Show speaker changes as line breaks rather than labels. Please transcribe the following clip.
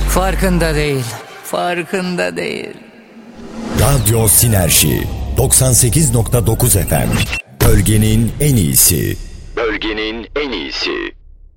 Farkında değil. Farkında değil.
Radyo Sinerji 98.9 FM. Bölgenin en iyisi. Bölgenin en iyisi.